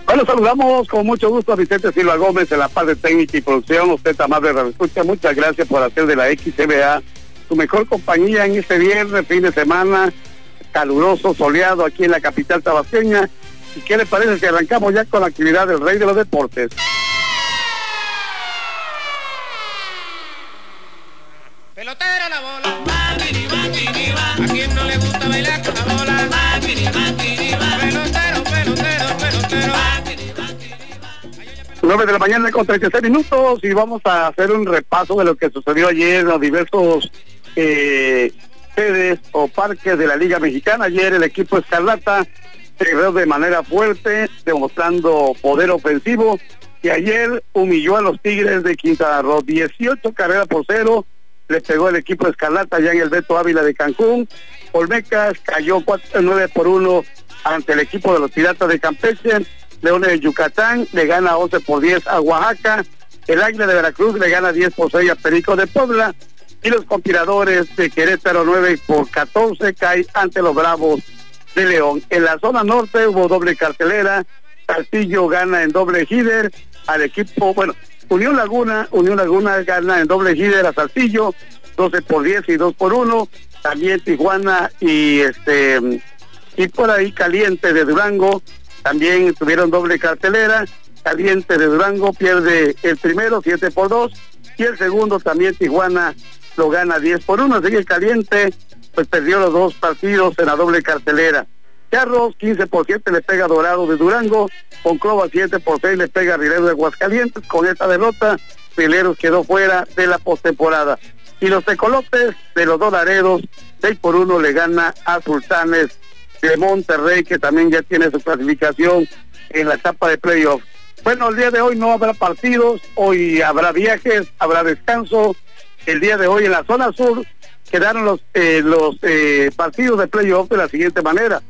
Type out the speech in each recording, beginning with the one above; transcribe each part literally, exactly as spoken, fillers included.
Bueno, saludamos con mucho gusto a Vicente Silva Gómez en la parte técnica y producción. Usted, amable radioescucha, muchas gracias por hacer de la X C B A su mejor compañía en este viernes, fin de semana, caluroso, soleado aquí en la capital tabasqueña. ¿Y qué le parece si arrancamos ya con la actividad del Rey de los Deportes? Pelotero la bola, va, vini, va, vini, va. A quien no le gusta bailar con la bola, va, vini, va, vini, va. Pelotero, pelotero, pelotero, va, vini, va, vini, va. nueve de la mañana con treinta y seis minutos y vamos a hacer un repaso de lo que sucedió ayer en los diversos eh, sedes o parques de la Liga Mexicana. Ayer el equipo Escarlata se creó de manera fuerte, demostrando poder ofensivo, y ayer humilló a los Tigres de Quintana Roo, dieciocho carreras por cero. Le pegó el equipo Escarlata ya en el Beto Ávila de Cancún. Olmecas cayó cuatro nueve por uno ante el equipo de los Piratas de Campeche. Leones de Yucatán le gana once por diez a Oaxaca. El Águila de Veracruz le gana diez por seis a Perico de Puebla. Y los Conspiradores de Querétaro nueve por catorce cae ante los Bravos de León. En la zona norte hubo doble cartelera. Saltillo gana en doble header al equipo, bueno, Unión Laguna, Unión Laguna gana en doble header a Saltillo, doce por diez y dos por uno. También Tijuana y este y por ahí Caliente de Durango también tuvieron doble cartelera. Caliente de Durango pierde el primero, siete por dos, y el segundo también Tijuana lo gana diez por uno, así que Caliente pues perdió los dos partidos en la doble cartelera. Charros quince por siete le pega Dorado de Durango, Monclova siete por seis le pega Rieleros de Aguascalientes. Con esta derrota, Rieleros quedó fuera de la postemporada. Y los Tecolotes de los dos Laredos, seis por uno le gana a Sultanes de Monterrey, que también ya tiene su clasificación en la etapa de playoff. Bueno, el día de hoy no habrá partidos, hoy habrá viajes, habrá descanso. El día de hoy en la zona sur quedaron los eh, los eh, partidos de playoff de la siguiente manera.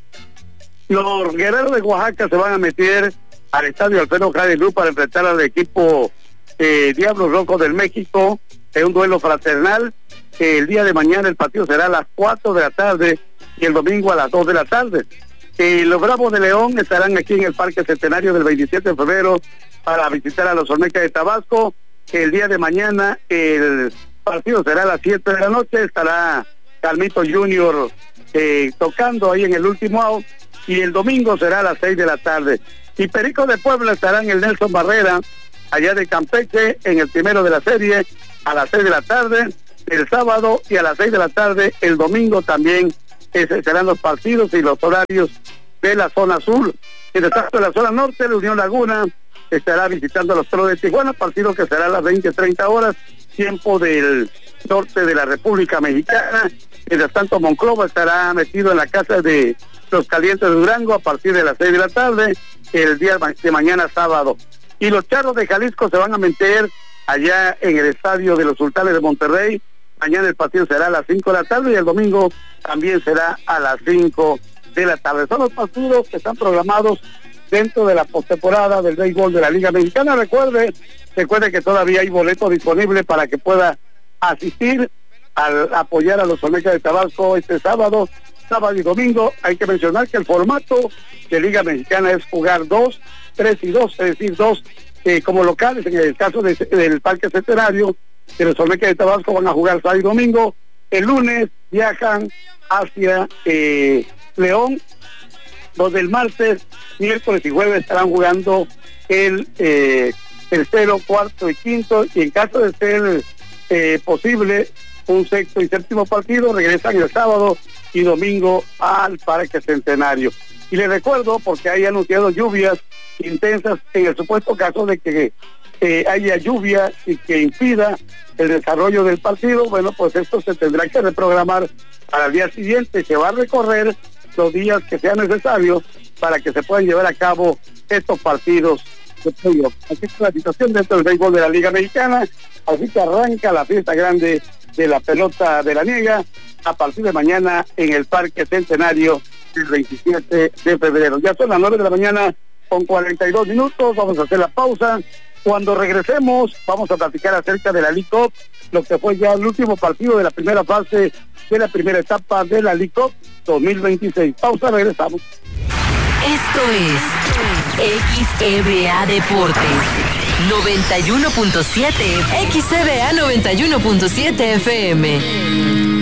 Los Guerreros de Oaxaca se van a meter al estadio Alfredo Jardín para enfrentar al equipo eh, Diablos Rojos del México en un duelo fraternal. Eh, el día de mañana el partido será a las cuatro de la tarde y el domingo a las dos de la tarde. Eh, los Bravos de León estarán aquí en el Parque Centenario del veintisiete de febrero para visitar a los Olmecas de Tabasco. El día de mañana el partido será a las siete de la noche, estará Calmito Junior eh, tocando ahí en el último out, y el domingo será a las seis de la tarde. Y Perico de Puebla estará en el Nelson Barrera, allá de Campeche, en el primero de la serie, a las seis de la tarde, el sábado, y a las seis de la tarde, el domingo también. Esos serán los partidos y los horarios de la zona sur. En el caso de la zona norte, la Unión Laguna estará visitando a los Toros de Tijuana, partido que será a las veinte treinta horas, tiempo del norte de la República Mexicana. Mientras tanto, Monclova estará metido en la casa de los Calientes de Durango a partir de las seis de la tarde, el día de mañana sábado. Y los Charros de Jalisco se van a meter allá en el estadio de los Sultanes de Monterrey. Mañana el partido será a las cinco de la tarde y el domingo también será a las cinco de la tarde. Son los partidos que están programados dentro de la postemporada del béisbol de la Liga Mexicana. Recuerde, recuerde que todavía hay boletos disponibles para que pueda asistir al apoyar a los Olmecas de Tabasco este sábado, sábado y domingo. Hay que mencionar que el formato de Liga Mexicana es jugar dos, tres y dos, es decir, dos eh, como locales. En el caso de, del Parque Centenario, que los Olmecas de Tabasco van a jugar sábado y domingo. El lunes viajan hacia eh, León, donde el martes, miércoles y jueves estarán jugando el eh, tercero, cuarto y quinto, y en caso de ser eh, posible un sexto y séptimo partido, regresan el sábado y domingo al Parque Centenario. Y les recuerdo, porque hay anunciado lluvias intensas en el supuesto caso de que eh, haya lluvia y que impida el desarrollo del partido, bueno, pues esto se tendrá que reprogramar para el día siguiente. Se va a recorrer los días que sean necesarios para que se puedan llevar a cabo estos partidos de playoff. Así que la situación dentro del béisbol de la Liga Mexicana, así que arranca la fiesta grande de la pelota de la niega a partir de mañana en el Parque Centenario el veintisiete de febrero. Ya son las nueve de la mañana con cuarenta y dos minutos, vamos a hacer la pausa. Cuando regresemos vamos a platicar acerca de la League Cup, lo que fue ya el último partido de la primera fase de la primera etapa de la League Cup dos mil veintiséis. Pausa, regresamos. Esto es X E B A Deportes noventa y uno punto siete, X E B A noventa y uno punto siete F M.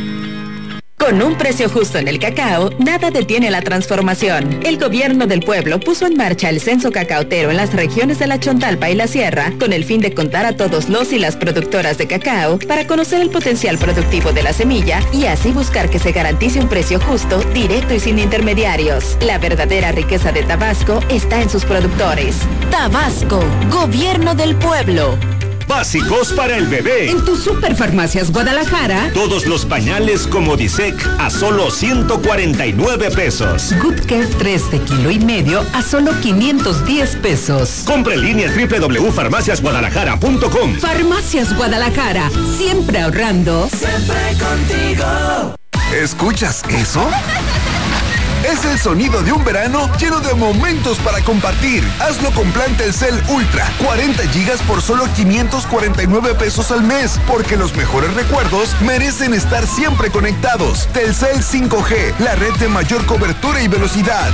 Con un precio justo en el cacao, nada detiene la transformación. El gobierno del pueblo puso en marcha el censo cacaotero en las regiones de la Chontalpa y la Sierra, con el fin de contar a todos los y las productoras de cacao para conocer el potencial productivo de la semilla y así buscar que se garantice un precio justo, directo y sin intermediarios. La verdadera riqueza de Tabasco está en sus productores. Tabasco, gobierno del pueblo. Básicos para el bebé. En tus Superfarmacias Guadalajara. Todos los pañales Comodisec a solo ciento cuarenta y nueve pesos. Good Care tres de kilo y medio a solo quinientos diez pesos. Compre en línea doble u doble u doble u punto farmacias guadalajara punto com. Farmacias Guadalajara, siempre ahorrando. Siempre contigo. ¿Escuchas eso? Es el sonido de un verano lleno de momentos para compartir. Hazlo con plan Telcel Ultra. cuarenta gigas por solo quinientos cuarenta y nueve pesos al mes. Porque los mejores recuerdos merecen estar siempre conectados. Telcel cinco G, la red de mayor cobertura y velocidad.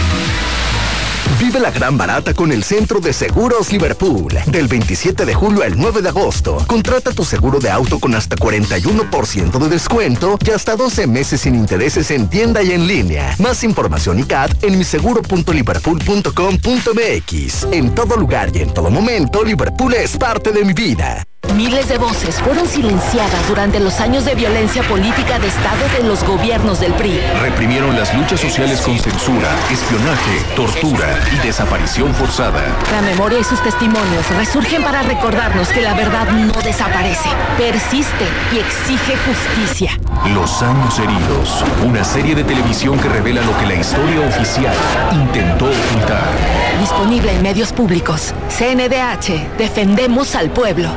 Vive la gran barata con el Centro de Seguros Liverpool. Del veintisiete de julio al nueve de agosto. Contrata tu seguro de auto con hasta cuarenta y uno por ciento de descuento y hasta doce meses sin intereses en tienda y en línea. Más información y C A D en miseguro punto liverpool punto com punto m x. En todo lugar y en todo momento, Liverpool es parte de mi vida. Miles de voces fueron silenciadas durante los años de violencia política de Estado de los gobiernos del P R I. Reprimieron las luchas sociales con censura, espionaje, tortura y desaparición forzada. La memoria y sus testimonios resurgen para recordarnos que la verdad no desaparece, persiste y exige justicia. Los años heridos, una serie de televisión que revela lo que la historia oficial intentó ocultar. Disponible en medios públicos. C N D H, defendemos al pueblo.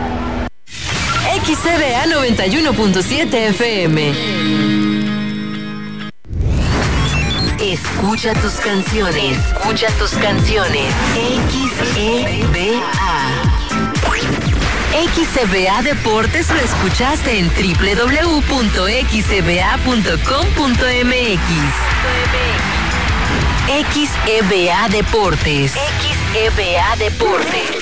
X E B A noventa y uno punto siete F M. Escucha tus canciones. Escucha tus canciones. X E B A. X E B A Deportes lo escuchaste en doble u doble u doble u punto x e b a punto com punto m x. X E B A Deportes. X E B A Deportes.